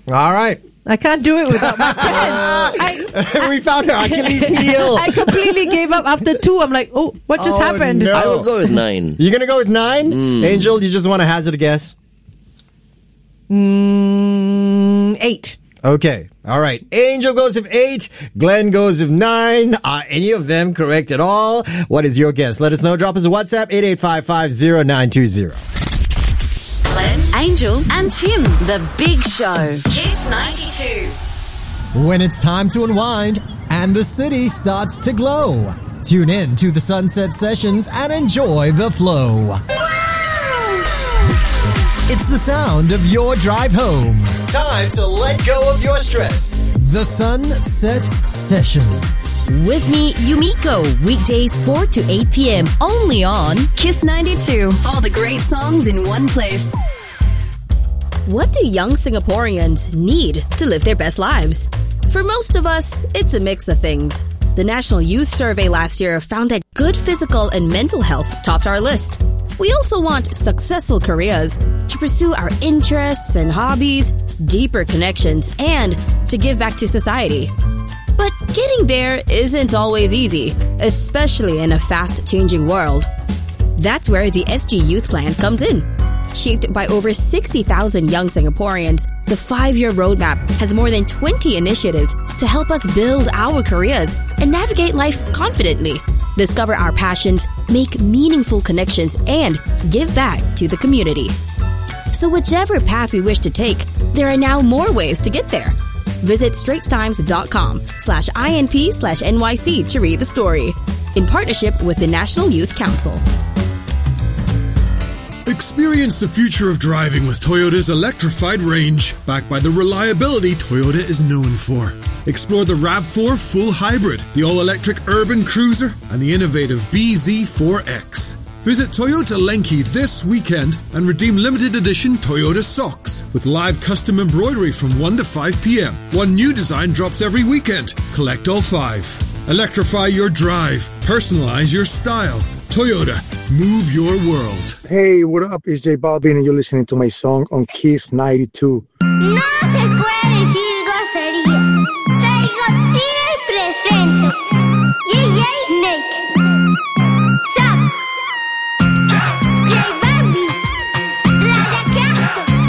All right. I can't do it without my pen. We found her Achilles heel. I completely gave up after 2. I'm like, oh, what just happened? No. I will go with 9. You're going to go with 9? Angel, you just want to hazard a guess? 8. Okay. All right. Angel goes with 8. Glenn goes with 9. Are any of them correct at all? What is your guess? Let us know. Drop us a WhatsApp, 88550920. Glenn, Angel, and Tim. The Big Show. Kiss 92. When it's time to unwind and the city starts to glow, tune in to the Sunset Sessions and enjoy the flow. It's the sound of your drive home. Time to let go of your stress. The Sunset Sessions. With me, Yumiko. Weekdays 4 to 8 p.m. Only on Kiss 92. All the great songs in one place. What do young Singaporeans need to live their best lives? For most of us, it's a mix of things. The National Youth Survey last year found that good physical and mental health topped our list. We also want successful careers, to pursue our interests and hobbies, deeper connections, and to give back to society. But getting there isn't always easy, especially in a fast-changing world. That's where the SG Youth Plan comes in. Shaped by over 60,000 young Singaporeans, the 5-year roadmap has more than 20 initiatives to help us build our careers and navigate life confidently, discover our passions, make meaningful connections, and give back to the community. So whichever path we wish to take, there are now more ways to get there. Visit straitstimes.com/INP/NYC to read the story. In partnership with the National Youth Council. Experience the future of driving with Toyota's electrified range, backed by the reliability Toyota is known for. Explore the RAV4 Full Hybrid, the all-electric urban cruiser, and the innovative BZ4X. Visit Toyota Lenki this weekend and redeem limited edition Toyota socks with live custom embroidery from 1 to 5 p.m. One new design drops every weekend. Collect all 5. Electrify your drive. Personalize your style. Toyota, move your world. Hey, what up? It's J Balvin and you're listening to my song on Kiss 92. No se puede decir